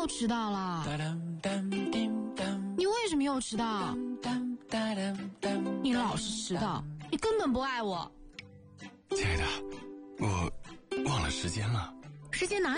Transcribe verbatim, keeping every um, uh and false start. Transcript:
又迟到了。你为什么又迟到？你老是迟到，你根本不爱我。 亲爱的，我忘了时间了。 时间哪